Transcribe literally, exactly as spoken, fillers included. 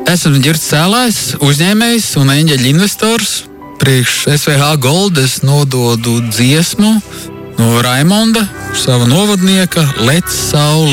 Esmu Ģirds Cēlājs, uzņēmējs un eņģeļa investors. Priekš S V H Gold es nododu dziesmu no Raimonda, sava novadnieka Lec Sauli.